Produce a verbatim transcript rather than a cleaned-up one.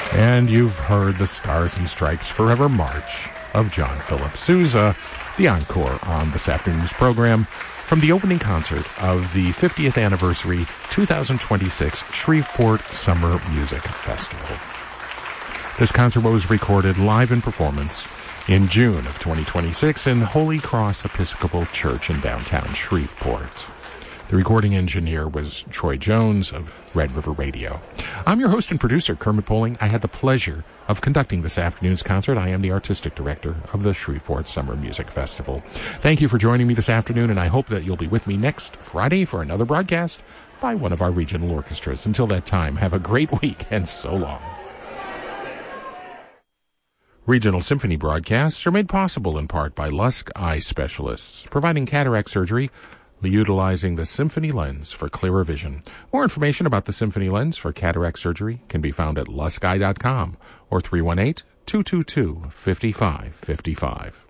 And you've heard the Stars and Stripes Forever March of John Philip Sousa, the encore on this afternoon's program from the opening concert of the fiftieth anniversary two thousand twenty-six Shreveport Summer Music Festival. This concert was recorded live in performance in June of twenty twenty-six in Holy Cross Episcopal Church in downtown Shreveport. The recording engineer was Troy Jones of Red River Radio. I'm your host and producer, Kermit Poling. I had the pleasure of conducting this afternoon's concert. I am the artistic director of the Shreveport Summer Music Festival. Thank you for joining me this afternoon, and I hope that you'll be with me next Friday for another broadcast by one of our regional orchestras. Until that time, have a great week, and so long. Regional Symphony broadcasts are made possible in part by Lusk Eye Specialists, providing cataract surgery utilizing the Symphony Lens for clearer vision. More information about the Symphony Lens for cataract surgery can be found at lusk eye dot com or three one eight, two two two, five five five five.